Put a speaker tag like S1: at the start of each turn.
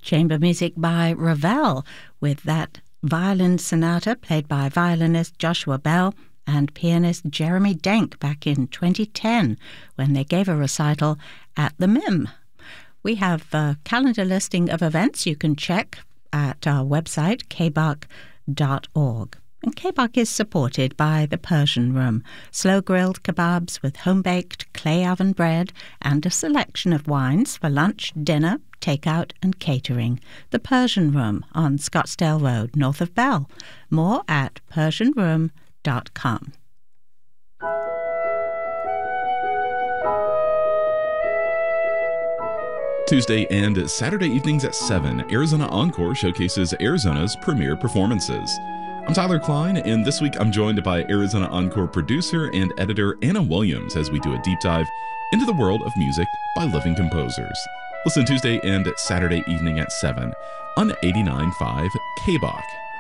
S1: Chamber music by Ravel, with that violin sonata played by violinist Joshua Bell and pianist Jeremy Denk back in 2010 when they gave a recital at the MIM. We have a calendar listing of events you can check at our website, kbach.org. And Kbach is supported by the Persian Room, slow-grilled kebabs with home-baked clay oven bread and a selection of wines for lunch, dinner, takeout and catering. The Persian Room on Scottsdale Road, north of Bell. More at persianroom.com.
S2: Tuesday and Saturday evenings at 7, Arizona Encore showcases Arizona's premier performances. I'm Tyler Klein, and this week I'm joined by Arizona Encore producer and editor Anna Williams as we do a deep dive into the world of music by living composers. Listen Tuesday and Saturday evening at 7 on 89.5 KBach.